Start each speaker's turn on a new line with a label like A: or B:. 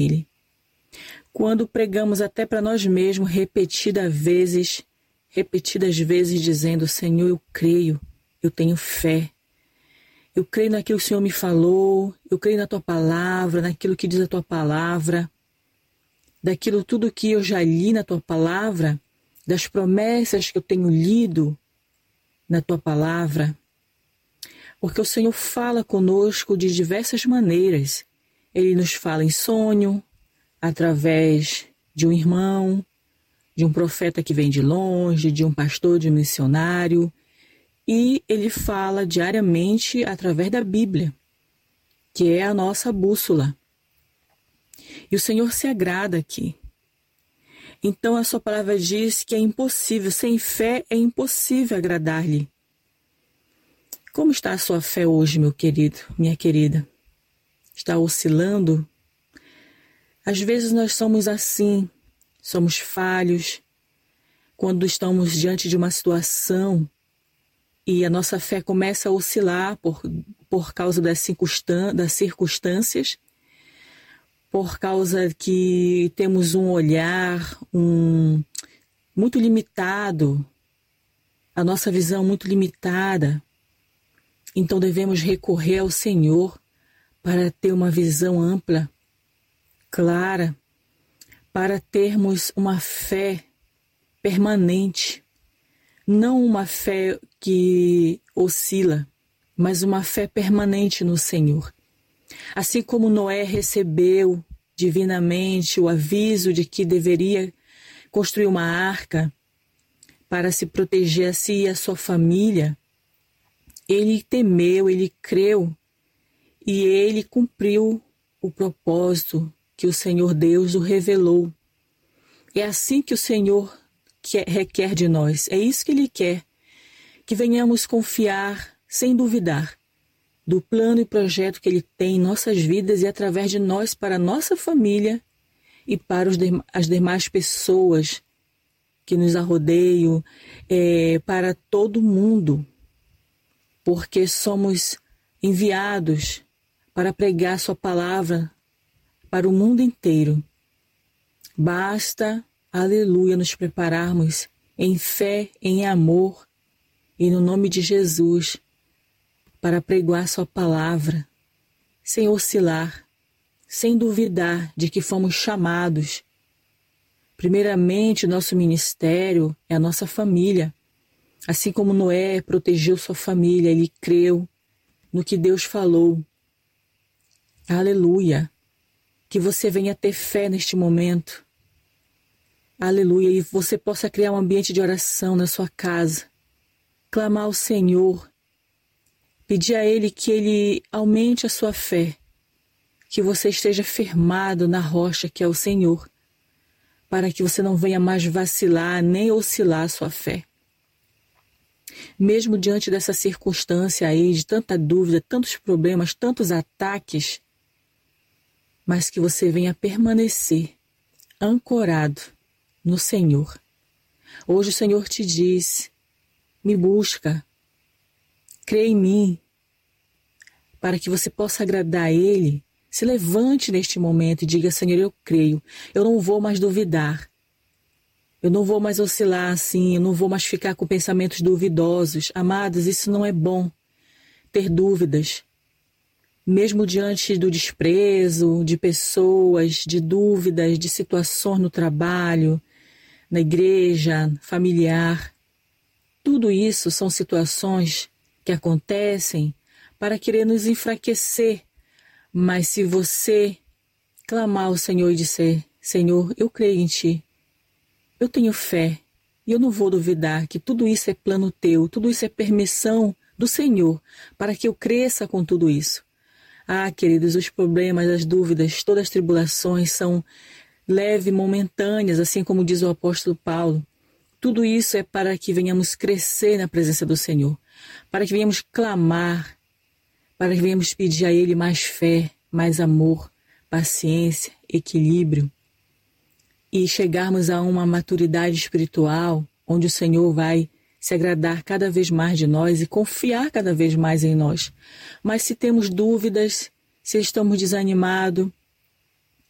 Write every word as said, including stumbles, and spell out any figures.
A: Ele. Quando pregamos até para nós mesmos repetidas vezes, repetidas vezes dizendo: Senhor, eu creio, eu tenho fé. Eu creio naquilo que o Senhor me falou, eu creio na Tua palavra, naquilo que diz a Tua palavra, daquilo tudo que eu já li na Tua palavra, das promessas que eu tenho lido na Tua palavra. Porque o Senhor fala conosco de diversas maneiras. Ele nos fala em sonho, através de um irmão, de um profeta que vem de longe, de um pastor, de um missionário. E Ele fala diariamente através da Bíblia, que é a nossa bússola. E o Senhor se agrada aqui. Então a sua palavra diz que é impossível, sem fé é impossível agradar-lhe. Como está a sua fé hoje, meu querido, minha querida? Está oscilando? Às vezes nós somos assim, somos falhos, quando estamos diante de uma situação e a nossa fé começa a oscilar por, por causa das, circunstan- das circunstâncias, por causa que temos um olhar um, muito limitado, a nossa visão muito limitada. Então devemos recorrer ao Senhor para ter uma visão ampla, clara, para termos uma fé permanente, não uma fé que oscila, mas uma fé permanente no Senhor. Assim como Noé recebeu divinamente o aviso de que deveria construir uma arca para se proteger a si e a sua família, ele temeu, ele creu e ele cumpriu o propósito que o Senhor Deus o revelou. É assim que o Senhor quer, requer de nós, é isso que Ele quer, que venhamos confiar sem duvidar do plano e projeto que Ele tem em nossas vidas e através de nós para a nossa família e para os de, as demais pessoas que nos arrodeiam, é, para todo mundo, porque somos enviados para pregar Sua palavra para o mundo inteiro. Basta, aleluia, nos prepararmos em fé, em amor e no nome de Jesus para pregar Sua palavra, sem oscilar, sem duvidar de que fomos chamados. Primeiramente, nosso ministério é a nossa família. Assim como Noé protegeu sua família, ele creu no que Deus falou. Aleluia. Que você venha ter fé neste momento. Aleluia. E você possa criar um ambiente de oração na sua casa. Clamar ao Senhor. Pedir a Ele que Ele aumente a sua fé. Que você esteja firmado na rocha que é o Senhor. Para que você não venha mais vacilar nem oscilar a sua fé. Mesmo diante dessa circunstância aí, de tanta dúvida, tantos problemas, tantos ataques, mas que você venha permanecer ancorado no Senhor. Hoje o Senhor te diz: me busca, crê em mim, para que você possa agradar a Ele. Se levante neste momento e diga: Senhor, eu creio, eu não vou mais duvidar, eu não vou mais oscilar assim, eu não vou mais ficar com pensamentos duvidosos. Amados, isso não é bom, ter dúvidas. Mesmo diante do desprezo de pessoas, de dúvidas, de situações no trabalho, na igreja, familiar. Tudo isso são situações que acontecem para querer nos enfraquecer. Mas se você clamar ao Senhor e disser: Senhor, eu creio em Ti, eu tenho fé e eu não vou duvidar que tudo isso é plano Teu, tudo isso é permissão do Senhor para que eu cresça com tudo isso. Ah, queridos, os problemas, as dúvidas, todas as tribulações são leves, momentâneas, assim como diz o apóstolo Paulo. Tudo isso é para que venhamos crescer na presença do Senhor, para que venhamos clamar, para que venhamos pedir a Ele mais fé, mais amor, paciência, equilíbrio e chegarmos a uma maturidade espiritual onde o Senhor vai se agradar cada vez mais de nós e confiar cada vez mais em nós. Mas se temos dúvidas, se estamos desanimados,